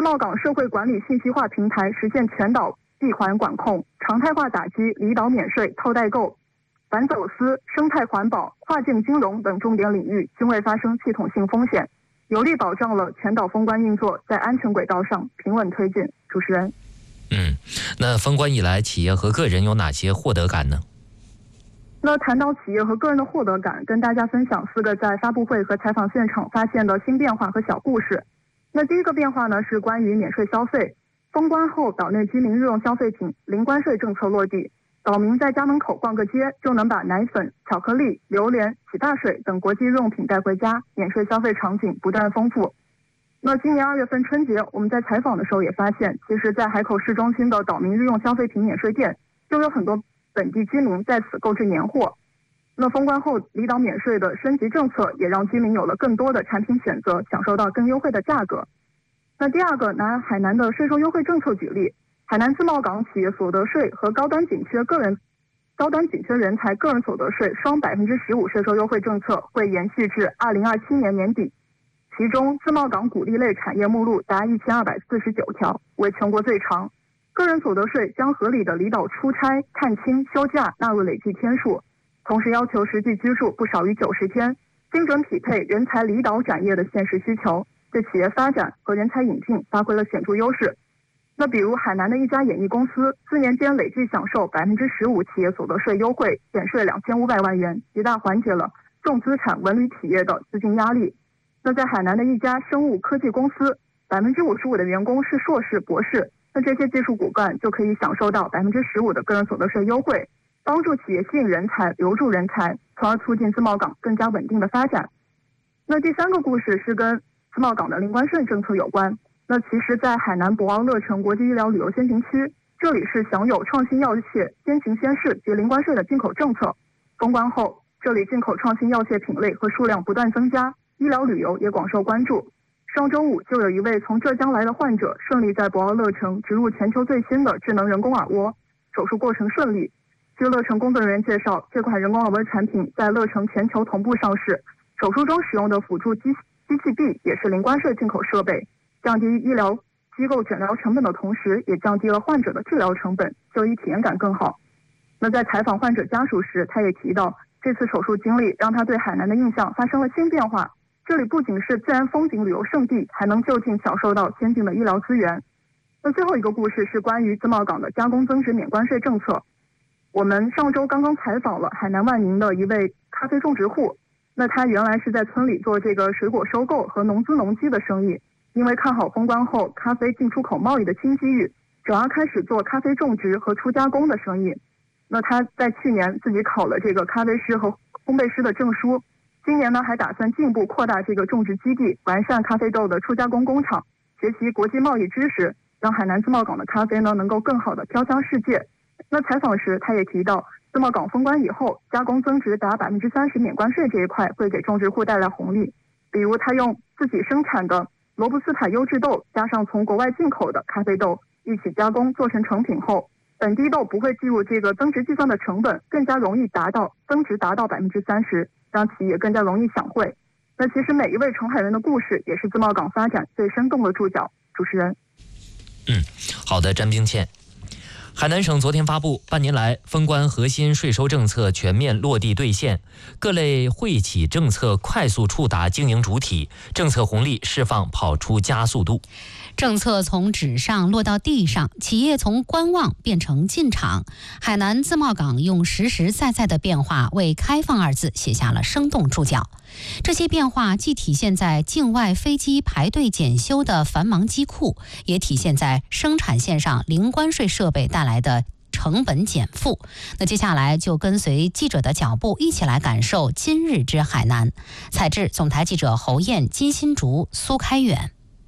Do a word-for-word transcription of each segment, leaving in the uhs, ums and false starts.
贸港社会管理信息化平台实现全岛闭环管控，常态化打击离岛免税、套代购、反走私、生态环保、跨境金融等重点领域均未发生系统性风险，有力保障了全岛封关运作在安全轨道上平稳推进。主持人， 嗯，那封关以来，企业和个人有哪些获得感呢？ 那谈到企业和个人的获得感，跟大家分享四个在发布会和采访现场发现的新变化和小故事。那第一个变化呢，是关于免税消费。封关后，岛内居民日用消费品零关税政策落地，岛民在家门口逛个街就能把奶粉、巧克力、榴莲、洗发水等国际日用品带回家，免税消费场景不断丰富。那今年二月份春节，我们在采访的时候也发现，其实在海口市中心的岛民日用消费品免税店，就有很多本地居民在此购置年货。那封关后，离岛免税的升级政策也让居民有了更多的产品选择，享受到更优惠的价格。那第二个，拿海南的税收优惠政策举例，海南自贸港企业所得税和高端紧缺个人、高端紧缺人才个人所得税双百分之十五税收优惠政策会延续至二零二七年年底。其中，自贸港鼓励类产业目录达一千二百四十九条，为全国最长。个人所得税将合理的离岛出差、探亲、休假纳入累计天数，同时要求实际居住不少于九十天，精准匹配人才离岛展业的现实需求，对企业发展和人才引进发挥了显著优势。那比如海南的一家演艺公司，四年间累计享受百分之十五企业所得税优惠，减税两千五百万元，极大缓解了重资产文旅企业的资金压力。那在海南的一家生物科技公司，百分之五十五的员工是硕士、博士，那这些技术骨干就可以享受到百分之十五的个人所得税优惠，帮助企业吸引人才、留住人才，从而促进自贸港更加稳定的发展。那第三个故事是跟自贸港的零关税政策有关。那其实，在海南博鳌乐城国际医疗旅游先行区，这里是享有创新药械先行先试及零关税的进口政策。封关后，这里进口创新药械品类和数量不断增加，医疗旅游也广受关注。上周五就有一位从浙江来的患者顺利在博鳌乐城植入全球最新的智能人工耳蜗，手术过程顺利。据乐城工作人员介绍，这款人工耳蜗产品在乐城全球同步上市，手术中使用的辅助机机器臂也是零关税进口设备，降低医疗机构诊疗成本的同时，也降低了患者的治疗成本，就医体验感更好。那在采访患者家属时，他也提到，这次手术经历让他对海南的印象发生了新变化。这里不仅是自然风景旅游胜地，还能就近享受到先进的医疗资源。那最后一个故事是关于自贸港的加工增值免关税政策。我们上周刚刚采访了海南万宁的一位咖啡种植户，那他原来是在村里做这个水果收购和农资农机的生意，因为看好封关后咖啡进出口贸易的新机遇，转而开始做咖啡种植和初加工的生意。那他在去年自己考了这个咖啡师和烘焙师的证书，今年呢还打算进一步扩大这个种植基地，完善咖啡豆的初加工工厂，学习国际贸易知识，让海南自贸港的咖啡呢能够更好的飘向世界。那采访时他也提到，自贸港封关以后，加工增值达百分之三十免关税这一块会给种植户带来红利。比如他用自己生产的罗布斯塔优质豆加上从国外进口的咖啡豆一起加工做成成品后，本地豆不会计入这个增值计算的成本，更加容易达到增值达到百分之三十，让企业更加容易享惠。那其实每一位澄海人的故事也是自贸港发展最生动的注脚。主持人， 嗯，好的，詹冰倩。海南省昨天发布，半年来封关核心税收政策全面落地兑现，各类惠企政策快速触达经营主体，政策红利释放跑出加速度。 政策从纸上落到地上，企业从观望变成进场。海南自贸港用实实在在的变化为开放二字写下了生动注脚。这些变化既体现在境外飞机排队检修的繁忙机库，也体现在生产线上零关税设备带来的成本减负。那接下来就跟随记者的脚步，一起来感受今日之海南。采制总台记者侯燕、金新竹、苏开远。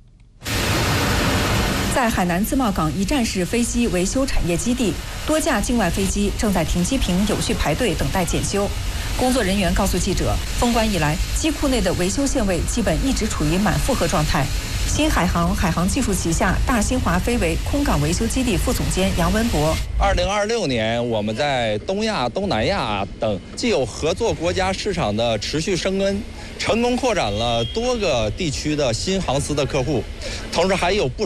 在海南自贸港一站式飞机维修产业基地，多架境外飞机正在停机坪有序排队等待检修。工作人员告诉记者，封关以来，机库内的维修线位基本一直处于满负荷状态。新海航海航技术旗下大新华飞维空港维修基地副总监杨文博， 二零二六年我们在东亚、东南亚等既有合作国家市场的持续生根，成功扩展了多个地区的新航司的客户，同时还有不